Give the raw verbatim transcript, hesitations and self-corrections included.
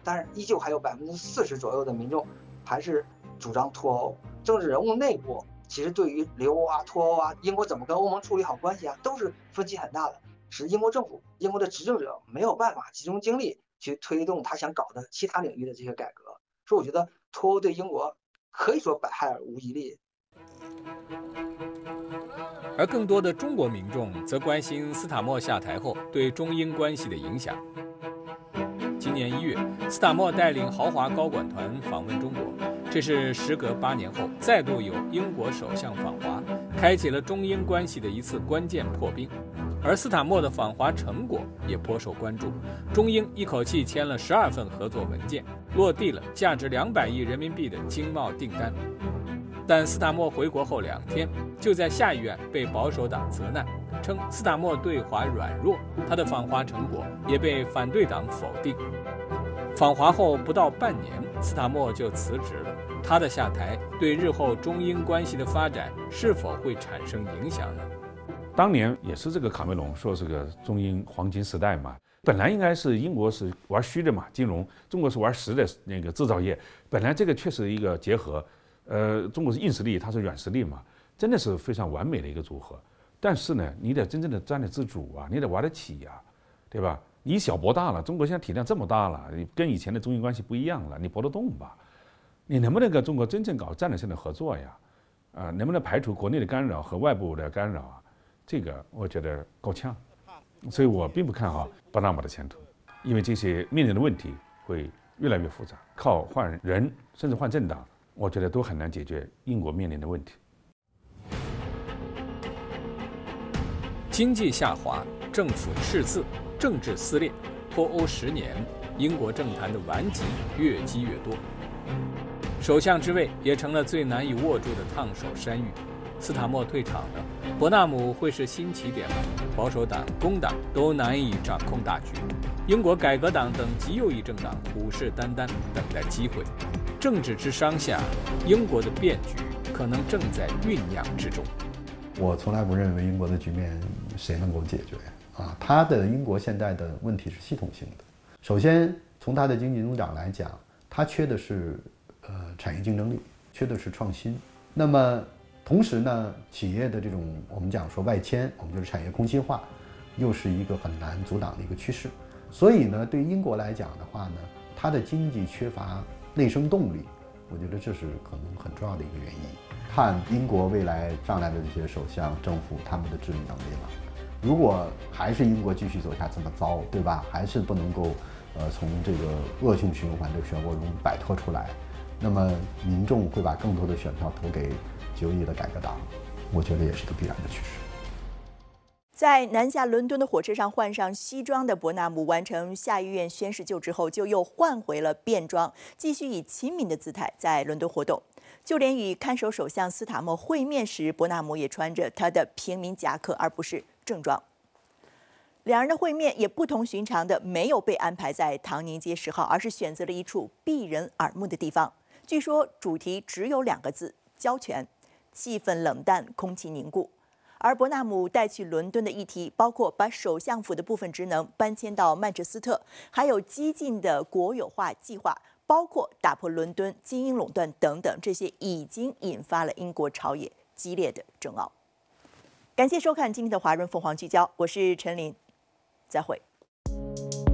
但是依旧还有百分之四十左右的民众还是主张脱欧。政治人物内部其实对于留欧啊、脱欧啊、英国怎么跟欧盟处理好关系啊，都是分歧很大的，使英国政府、英国的执政者没有办法集中精力去推动他想搞的其他领域的这些改革。所以我觉得脱欧对英国可以说百害而无一利。 而更多的中国民众则关心斯塔默下台后对中英关系的影响。今年一月，斯塔默带领豪华高管团访问中国，这是时隔八年后再度有英国首相访华，开启了中英关系的一次关键破冰。而斯塔默的访华成果也颇受关注，中英一口气签了十二份合作文件，落地了价值两百亿人民币的经贸订单。但斯塔默回国后两天，就在下议院被保守党责难，称斯塔默对华软弱，他的访华成果也被反对党否定。访华后不到半年，斯塔默就辞职了。他的下台对日后中英关系的发展是否会产生影响呢？ 当年也是这个卡梅隆说是个中英黄金时代嘛，本来应该是英国是玩虚的嘛，金融，中国是玩实的那个制造业，本来这个确实一个结合。呃，中国是硬实力，它是软实力嘛，真的是非常完美的一个组合。但是呢，你得真正的站得自主啊，你得玩得起呀、啊，对吧？你以小博大了，中国现在体量这么大了，你跟以前的中英关系不一样了，你搏得动吧？你能不能跟中国真正搞战略性的合作呀？啊、呃，能不能排除国内的干扰和外部的干扰啊？这个我觉得够呛，所以我并不看好巴拿马的前途，因为这些面临的问题会越来越复杂，靠换人甚至换政党。我觉得都很难解决英国面临的问题。 经济下滑，政府赤字，政治撕裂，脱欧十年，英国政坛的顽疾越积越多。首相之位也成了最难以握住的烫手山芋。斯塔默退场了，伯纳姆会是新起点吗？保守党、工党都难以掌控大局。英国改革党等极右翼政党虎视眈眈，等待机会。政治之商下，英国的变局可能正在酝酿之中。 我从来不认为英国的局面谁能够解决啊，它的英国现在的问题是系统性的。首先，从它的经济增长来讲，它缺的是呃产业竞争力，缺的是创新。那么同时呢，企业的这种我们讲说外迁，我们就是产业空心化，又是一个很难阻挡的一个趋势。所以呢，对英国来讲的话呢，它的经济缺乏内生动力，我觉得这是可能很重要的一个原因。看英国未来上来的这些首相、政府他们的治理能力了。如果还是英国继续走下这么糟，对吧？还是不能够，呃，从这个恶性循环的漩涡中摆脱出来，那么民众会把更多的选票投给极右翼的改革党，我觉得也是一个必然的趋势。 在南下伦敦的火车上换上西装的伯纳姆完成下议院宣誓就职后，就又换回了便装，继续以亲民的姿态在伦敦活动。就连与看守首相斯塔默会面时，伯纳姆也穿着他的平民夹克，而不是正装。两人的会面也不同寻常的，没有被安排在唐宁街十号，而是选择了一处避人耳目的地方。据说主题只有两个字：交权。气氛冷淡，空气凝固。而伯纳姆带去伦敦的议题包括把首相府的部分职能搬迁到曼彻斯特，还有激进的国有化计划，包括打破伦敦精英垄断等等，这些已经引发了英国朝野激烈的争拗。感谢收看今天的华润凤凰聚焦，我是陈琳，再会。